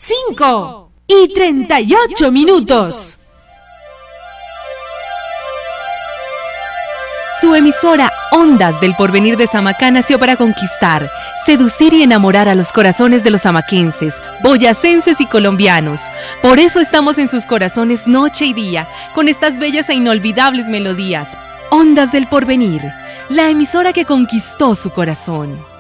5:38. Su emisora Ondas del Porvenir de Samacá nació para conquistar, seducir y enamorar a los corazones de los samaquenses, boyacenses y colombianos. Por eso estamos en sus corazones noche y día, con estas bellas e inolvidables melodías. Ondas del Porvenir, la emisora que conquistó su corazón.